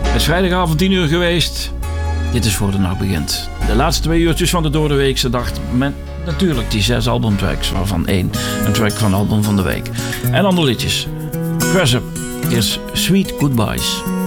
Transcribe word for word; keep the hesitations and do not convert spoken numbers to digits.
Het is vrijdagavond tien uur geweest. Dit is voor de nacht begint. De laatste twee uurtjes van de doordeweekse dag met natuurlijk die zes albumtracks, waarvan één een track van album van de week. En andere liedjes. Press Up is Sweet Goodbyes.